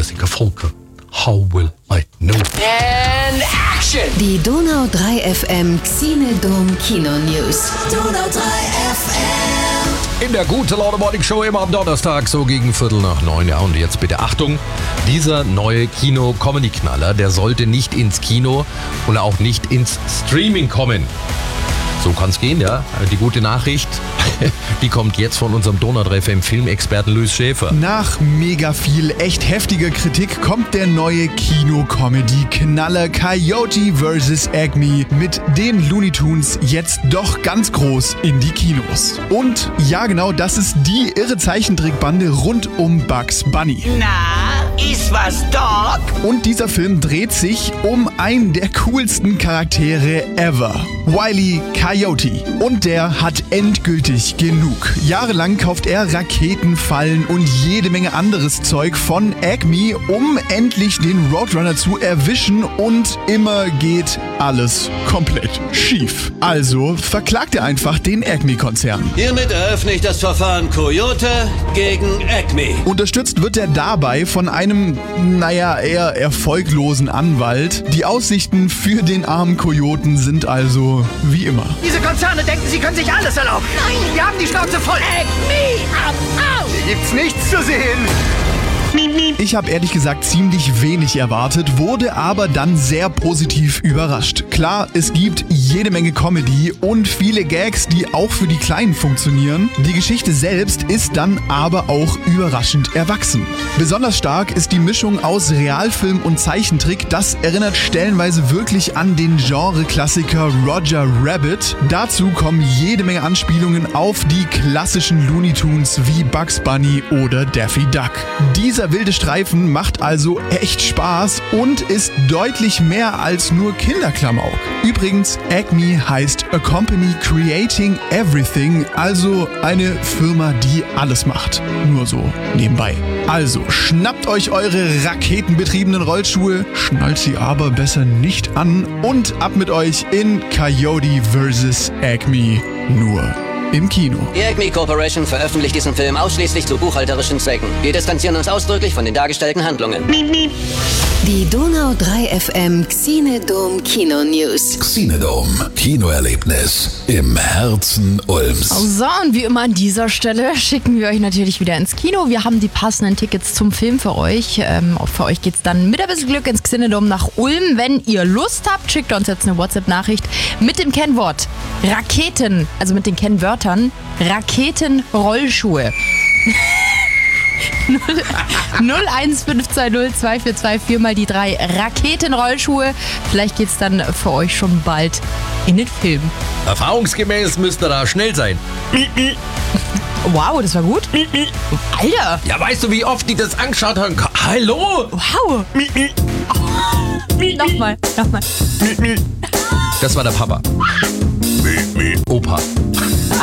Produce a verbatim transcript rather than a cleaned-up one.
Jessica Funke. How will I know? And action! Die Donau drei F M Xenodome Kino News. Donau drei F M. In der Gute Laune Morning Show immer am Donnerstag, so gegen Viertel nach neun. Ja, und jetzt bitte Achtung, dieser neue Kino-Comedy-Knaller, der sollte nicht ins Kino und auch nicht ins Streaming kommen. So kann's gehen, ja. Die gute Nachricht, die kommt jetzt von unserem Donau drei F M Filmexperten Luis Schäfer. Nach mega viel echt heftiger Kritik kommt der neue Kino-Comedy-Knaller Coyote versus. Acme mit den Looney Tunes jetzt doch ganz groß in die Kinos. Und ja genau, das ist die irre Zeichentrickbande rund um Bugs Bunny. Na, ist was, Doc? Und dieser Film dreht sich um einen der coolsten Charaktere ever. Wile E. Coyote. Und der hat endgültig genug. Jahrelang kauft er Raketen, Fallen und jede Menge anderes Zeug von Acme, um endlich den Roadrunner zu erwischen, und immer geht alles komplett schief. Also verklagt er einfach den Acme-Konzern. Hiermit eröffne ich das Verfahren Coyote gegen Acme. Unterstützt wird er dabei von einem, naja, eher erfolglosen Anwalt. Die Aussichten für den armen Kojoten sind also wie immer. Diese Konzerne denken, sie können sich alles erlauben. Nein, wir haben die Schnauze voll. Acme, am Arsch! Hier gibt's nichts zu sehen. Ich habe ehrlich gesagt ziemlich wenig erwartet, wurde aber dann sehr positiv überrascht. Klar, es gibt jede Menge Comedy und viele Gags, die auch für die Kleinen funktionieren. Die Geschichte selbst ist dann aber auch überraschend erwachsen. Besonders stark ist die Mischung aus Realfilm und Zeichentrick. Das erinnert stellenweise wirklich an den Genre-Klassiker Roger Rabbit. Dazu kommen jede Menge Anspielungen auf die klassischen Looney Tunes wie Bugs Bunny oder Daffy Duck. Dieser wilde Streifen macht also echt Spaß und ist deutlich mehr als nur Kinderklamauk. Übrigens, Acme heißt A Company Creating Everything, also eine Firma, die alles macht. Nur so nebenbei. Also, schnappt euch eure raketenbetriebenen Rollschuhe, schnallt sie aber besser nicht an und ab mit euch in Coyote versus. Acme, nur im Kino. Die Acme Corporation veröffentlicht diesen Film ausschließlich zu buchhalterischen Zwecken. Wir distanzieren uns ausdrücklich von den dargestellten Handlungen. Die Donau drei F M Xenodome Kino News. Xenodome Kinoerlebnis im Herzen Ulms. So, und wie immer an dieser Stelle schicken wir euch natürlich wieder ins Kino. Wir haben die passenden Tickets zum Film für euch. Ähm, für euch geht's dann mit ein bisschen Glück ins Xenodome nach Ulm. Wenn ihr Lust habt, schickt uns jetzt eine WhatsApp-Nachricht mit dem Kennwort Raketen, also mit den Kennwörtern Raketenrollschuhe. null eins fünf zwei null zwei vier zwei vier mal die drei Raketenrollschuhe. Vielleicht geht's dann für euch schon bald in den Film. Erfahrungsgemäß müsst ihr da schnell sein. Wow, das war gut. Alter. Ja, weißt du, wie oft die das angeschaut haben? Hallo? Wow. Nochmal, nochmal. Das war der Papa. Opa.